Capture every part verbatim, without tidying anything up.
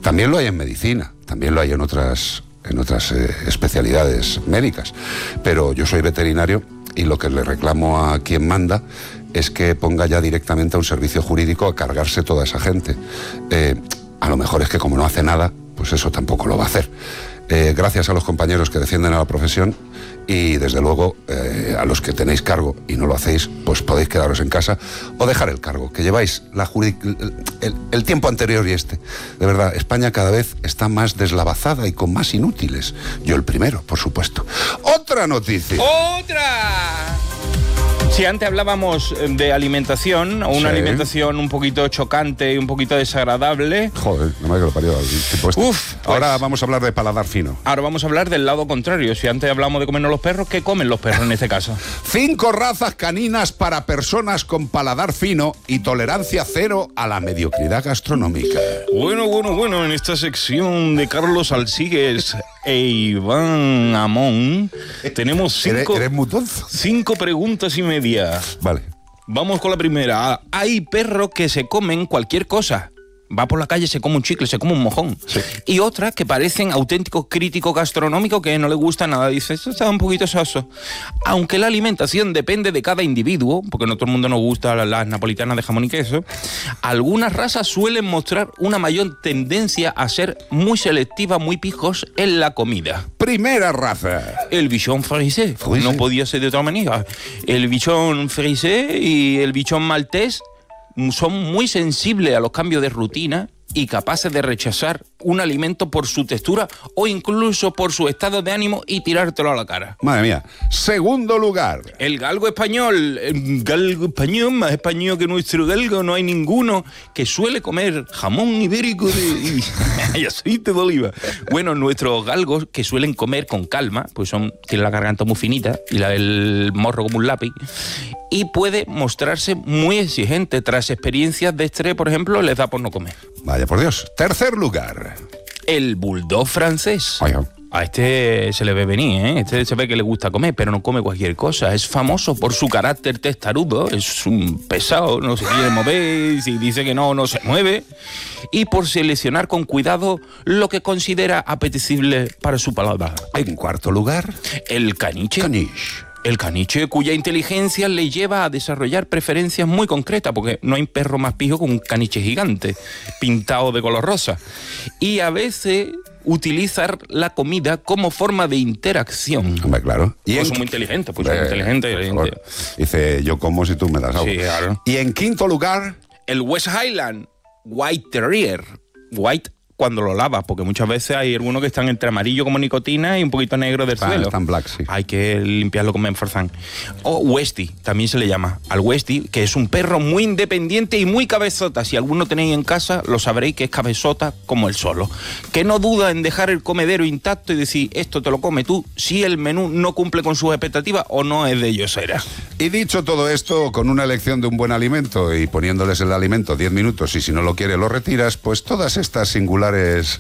También lo hay en medicina, también lo hay en otras, en otras eh, especialidades médicas, pero yo soy veterinario y lo que le reclamo a quien manda es que ponga ya directamente a un servicio jurídico a cargarse toda esa gente. Eh, a lo mejor es que como no hace nada, pues eso tampoco lo va a hacer. Eh, gracias a los compañeros que defienden a la profesión y desde luego eh, a los que tenéis cargo y no lo hacéis, pues podéis quedaros en casa o dejar el cargo, que lleváis la juridic- el, el, el tiempo anterior y este. De verdad, España cada vez está más deslavazada y con más inútiles. Yo el primero, por supuesto. ¡Otra noticia! ¡Otra! Si antes hablábamos de alimentación, o una Sí. alimentación un poquito chocante y un poquito desagradable. Joder, no me que lo parió el tipo este. Uf, pues, ahora vamos a hablar de paladar fino. Ahora vamos a hablar del lado contrario. Si antes hablamos de comernos los perros, ¿qué comen los perros en este caso? Cinco razas caninas para personas con paladar fino y tolerancia cero a la mediocridad gastronómica. Bueno, bueno, bueno, en esta sección de Carlos Alsigues e Iván Amón tenemos cinco, ¿Eres, eres mutonzo? cinco preguntas y media. Vale. Vamos con la primera. Hay perros que se comen cualquier cosa. Va por la calle, se come un chicle, se come un mojón. Sí. Y otras que parecen auténticos críticos gastronómicos que no les gusta nada. Dice, esto está un poquito soso. Aunque la alimentación depende de cada individuo, porque no todo el mundo nos gusta las, las napolitanas de jamón y queso, algunas razas suelen mostrar una mayor tendencia a ser muy selectivas, muy pijos en la comida. Primera raza. El bichón frisé. Frisé. No podía ser de otra manera. El bichón frisé y el bichón maltés son muy sensibles a los cambios de rutina y capaces de rechazar un alimento por su textura o incluso por su estado de ánimo y tirártelo a la cara. Madre mía. Segundo lugar. El galgo español, el galgo español, más español que nuestro galgo, no hay ninguno, que suele comer jamón ibérico de, y aceite de oliva. Bueno, nuestros galgos, que suelen comer con calma, pues son, tienen la garganta muy finita y la del morro como un lápiz, y puede mostrarse muy exigente. Tras experiencias de estrés, por ejemplo, les da por no comer. Vaya por Dios. Tercer lugar. El bulldog francés. Ay, A este se le ve venir, ¿eh? Este se ve que le gusta comer, pero no come cualquier cosa. Es famoso por su carácter testarudo, es un pesado, no se quiere mover, si dice que no, no se mueve. Y por seleccionar con cuidado lo que considera apetecible para su paladar. En cuarto lugar. El caniche. Caniche. El caniche, cuya inteligencia le lleva a desarrollar preferencias muy concretas, porque no hay perro más pijo que un caniche gigante, pintado de color rosa. Y a veces utilizar la comida como forma de interacción. Hombre, claro. Pues en- son muy inteligentes, pues son Eh, inteligentes. por inteligentes. favor. Dice, yo como si tú me das algo. Sí, claro. Y en quinto lugar. El West Highland White Terrier. White cuando lo lavas, porque muchas veces hay algunos que están entre amarillo como nicotina y un poquito negro del Ah, suelo. están black, sí. Hay que limpiarlo con Menforsan. O Westie, también se le llama. Al Westie, que es un perro muy independiente y muy cabezota. Si alguno tenéis en casa, lo sabréis que es cabezota como el solo. Que no duda en dejar el comedero intacto y decir, esto te lo come tú, si el menú no cumple con sus expectativas o no es de ellos era. Y dicho todo esto, con una elección de un buen alimento y poniéndoles el alimento diez minutos y si no lo quiere lo retiras, pues todas estas singulares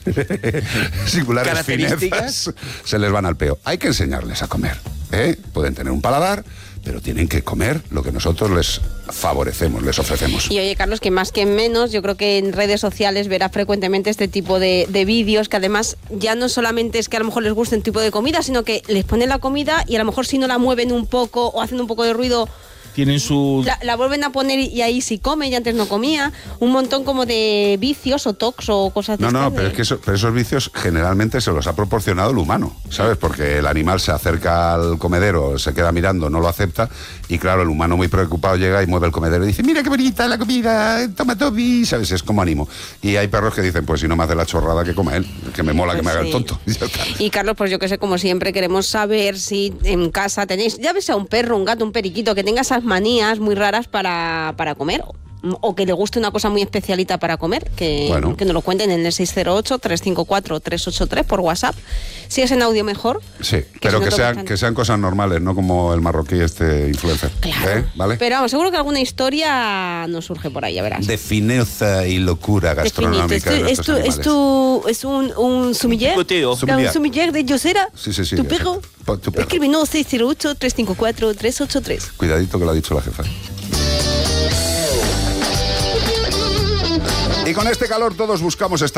singulares Características. finezas se les van al peo. Hay que enseñarles a comer, ¿eh? Pueden tener un paladar, pero tienen que comer lo que nosotros les favorecemos, les ofrecemos. Y oye, Carlos, que más que menos, yo creo que en redes sociales verás frecuentemente este tipo de, de vídeos, que además ya no solamente es que a lo mejor les guste un tipo de comida, sino que les ponen la comida y a lo mejor si no la mueven un poco o hacen un poco de ruido, Tienen su... la, la vuelven a poner y ahí sí come y antes no comía. Un montón como de vicios o tocs o cosas de No, no, estas pero de- es que eso- pero esos vicios generalmente se los ha proporcionado el humano, ¿sabes? Porque el animal se acerca al comedero, se queda mirando, no lo acepta, y claro, el humano muy preocupado llega y mueve el comedero y dice, mira qué bonita la comida, toma Toby, ¿sabes? Es como ánimo. Y hay perros que dicen, pues si no me hace la chorrada, que coma él, que me mola que me Pues haga sí. el tonto. Y ya está. Y Carlos, pues yo que sé, como siempre, queremos saber si en casa tenéis, ya ves a un perro, un gato, un periquito, que tenga esas manías muy raras para, para comer, o que le guste una cosa muy especialita para comer, que, Bueno. que nos lo cuenten en el seis cero ocho, tres cinco cuatro, tres ocho tres por WhatsApp. Si es en audio mejor. Sí, pero si que no sean, tocan- que sean cosas normales, no como el marroquí este influencer. Claro. ¿Eh? ¿Vale? Pero vamos, seguro que alguna historia nos surge por ahí, ya verás. De fineza y locura gastronómica. Definito. de Es, nuestros tu, es, animales. tu, es un, un sumiller. picoteo. Claro, un Sommelier. sumiller de Yosera. Sí, sí, sí, Tu ya perro. sé. Po- tu perro. Escríbenos seis cero ocho, tres cinco cuatro, tres ocho tres. Cuidadito que lo ha dicho la jefa. Y con este calor todos buscamos estar